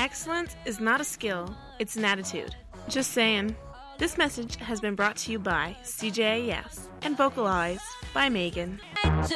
Excellence is not a skill, it's an attitude. Just saying. This message has been brought to you by CJAS and vocalized by Megan.